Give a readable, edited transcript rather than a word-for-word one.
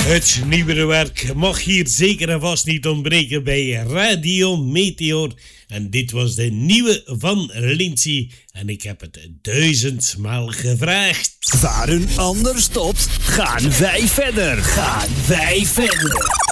Het nieuwere werk mag hier zeker en vast niet ontbreken bij Radio Meteor. En dit was de nieuwe van Lindsay. En ik heb het 1000-maal gevraagd. Waar een ander stopt, gaan wij verder.